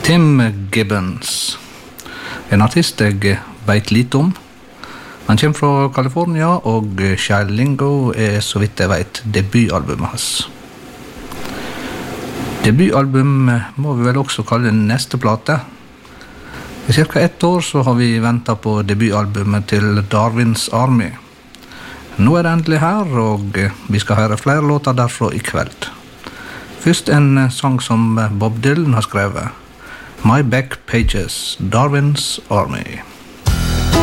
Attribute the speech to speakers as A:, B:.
A: Tim Gibbons, en artist jeg vet lite om. Han kommer fra California, og Child Lingo så vidt jeg vet, debutalbumet hans. Debutalbum må vi vel også kalle neste plate. I cirka 1 år så har vi ventet på debutalbumet til Darwin's Army. Nå det endelig her, og vi skal høre flere låter derfra i kveld. Først en sang som Bob Dylan har skrevet. My Back Pages, Darwin's Army.